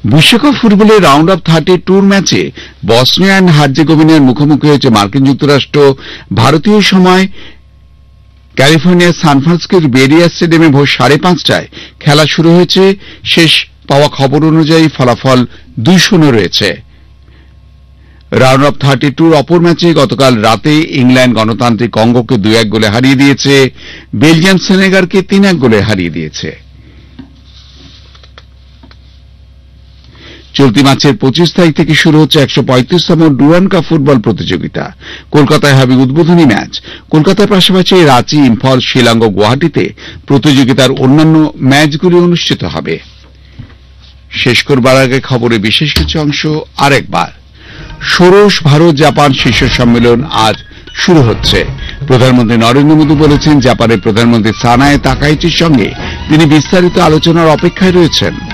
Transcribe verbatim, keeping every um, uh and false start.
বিশ্বকাপ ফুটবলের round of thirty টুর ম্যাচে বসনিয়া অ্যান্ড হার্জেগোভিনার মুখোমুখি হয়েছে মার্কিন যুক্তরাষ্ট্র। ভারতীয় সময় ক্যালিফোর্নিয়ার সান ফ্রান্সিসকোর বেরিয়া স্টেডিয়ামে ভোর সাড়ে পাঁচটায় খেলা শুরু হয়েছে। শেষ পাওয়া খবর অনুযায়ী ফলাফল দুই শূন্য রয়েছে। রাউন্ড অফ থার্টি টুর অপর ম্যাচে গতকাল রাতে ইংল্যান্ড গণতান্ত্রিক কঙ্গোকে দুই এক গোলে হারিয়ে দিয়েছে। বেলজিয়াম সেনেগালকে তিন এক গোলে হারিয়ে দিয়েছে। চলতি মাসের পঁচিশ তারিখ থেকে শুরু হচ্ছে একশো পঁয়ত্রিশতম ডুরান্ড কাপ ফুটবল প্রতিযোগিতা। কলকাতায় হবে উদ্বোধনী ম্যাচ। কলকাতার পাশাপাশি রাঁচি, ইম্ফল, শিলং ও গুয়াহাটিতে প্রতিযোগিতার অন্যান্য ম্যাচগুলি অনুষ্ঠিত হবে। শেষ করবার আগে খবরে বিশেষ কিছু অংশ আরেকবার। ষোড়শ ভারত জাপান শীর্ষ সম্মেলন আজ শুরু হচ্ছে। প্রধানমন্ত্রী নরেন্দ্র মোদী বলেছেন, জাপানের প্রধানমন্ত্রী সানায়ে তাকাইচির সঙ্গে তিনি বিস্তারিত আলোচনার অপেক্ষায় রয়েছেন।